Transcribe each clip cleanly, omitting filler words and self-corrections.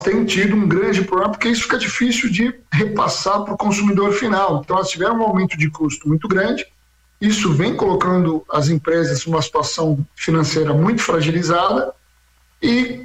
têm tido um grande problema, porque isso fica difícil de repassar para o consumidor final. Então, elas tiveram um aumento de custo muito grande, isso vem colocando as empresas numa situação financeira muito fragilizada, e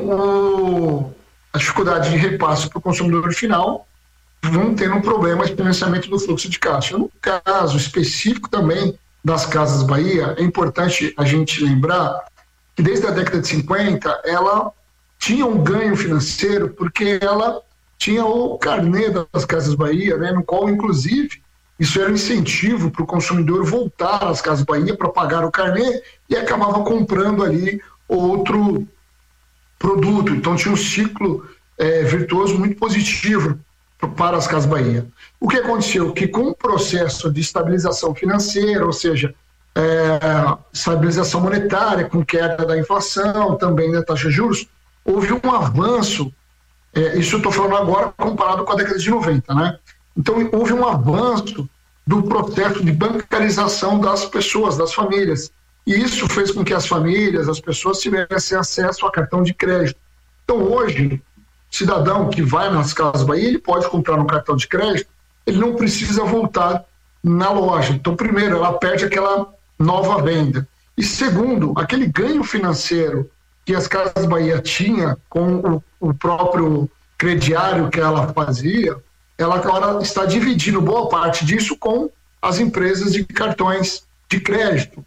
com a dificuldade de repasse para o consumidor final, vão tendo um problema de financiamento do fluxo de caixa. No caso específico também das Casas Bahia, é importante a gente lembrar que desde a década de 50 ela tinha um ganho financeiro porque ela tinha o carnê das Casas Bahia, né, no qual, inclusive, isso era um incentivo para o consumidor voltar às Casas Bahia para pagar o carnê e acabava comprando ali outro produto. Então tinha um ciclo virtuoso muito positivo para as Casas Bahia. O que aconteceu? Que com o processo de estabilização financeira, ou seja, estabilização monetária, com queda da inflação, também da taxa de juros, houve um avanço, isso eu estou falando agora comparado com a década de 90, né? Então houve um avanço do processo de bancarização das pessoas, das famílias, e isso fez com que as famílias, as pessoas tivessem acesso a cartão de crédito. Então hoje, cidadão que vai nas Casas Bahia, ele pode comprar no cartão de crédito, ele não precisa voltar na loja. Então, primeiro, ela perde aquela nova venda. E segundo, aquele ganho financeiro que as Casas Bahia tinha com o próprio crediário que ela fazia, ela agora está dividindo boa parte disso com as empresas de cartões de crédito.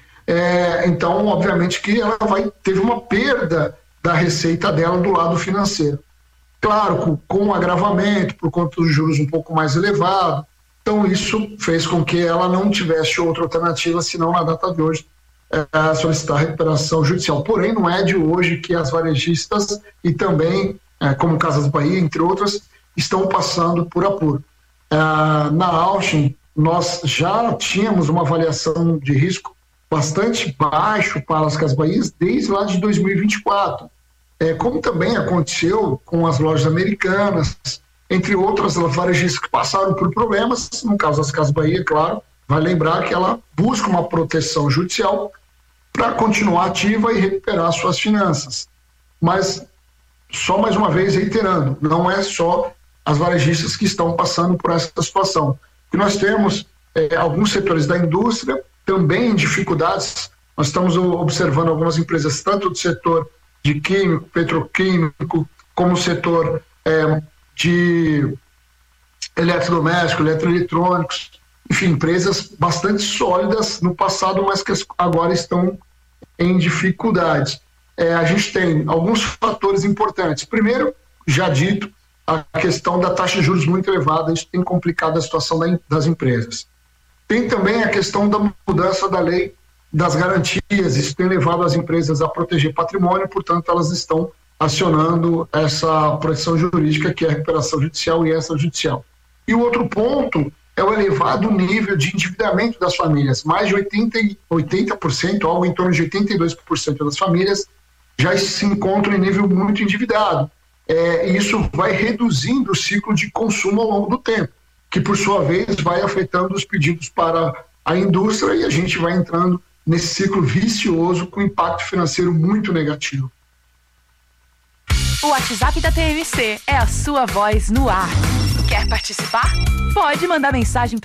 Então, obviamente que ela teve uma perda da receita dela do lado financeiro. Claro, com o agravamento, por conta dos juros um pouco mais elevados. Então, isso fez com que ela não tivesse outra alternativa, senão na data de hoje, solicitar recuperação judicial. Porém, não é de hoje que as varejistas e também, como Casas Bahia, entre outras, estão passando por apuro. Na Auchan, nós já tínhamos uma avaliação de risco bastante baixo para as Casas Bahia desde lá de 2024. Como também aconteceu com as lojas americanas, entre outras varejistas que passaram por problemas. No caso das Casas Bahia, claro, vai lembrar que ela busca uma proteção judicial para continuar ativa e recuperar suas finanças. Mas, só mais uma vez reiterando, não é só as varejistas que estão passando por essa situação. E nós temos alguns setores da indústria também em dificuldades. Nós estamos observando algumas empresas, tanto do setor de químico, petroquímico, como o setor de eletrodoméstico, eletroeletrônicos, enfim, empresas bastante sólidas no passado, mas que agora estão em dificuldades. A gente tem alguns fatores importantes. Primeiro, já dito, a questão da taxa de juros muito elevada, isso tem complicado a situação das empresas. Tem também a questão da mudança da lei das garantias, isso tem levado as empresas a proteger patrimônio, portanto elas estão acionando essa proteção jurídica, que é a recuperação judicial e extrajudicial. E o outro ponto é o elevado nível de endividamento das famílias. Mais de 80%, algo em torno de 82% das famílias já se encontram em nível muito endividado. E isso vai reduzindo o ciclo de consumo ao longo do tempo, que por sua vez vai afetando os pedidos para a indústria e a gente vai entrando nesse ciclo vicioso com impacto financeiro muito negativo. O WhatsApp da TMC é a sua voz no ar. Quer participar? Pode mandar mensagem